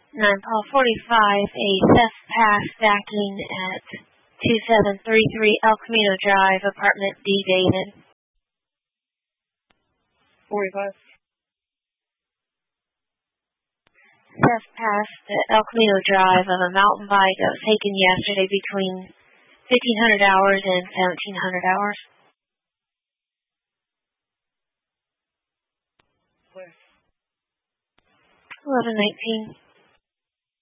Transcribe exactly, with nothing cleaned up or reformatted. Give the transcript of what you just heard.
nine Paul forty-five, a theft pass stacking at two seven three three El Camino Drive, apartment D, David. forty-five. Theft pass at El Camino Drive of a mountain bike that was taken yesterday between fifteen hundred hours and seventeen hundred hours. Where? eleven nineteen.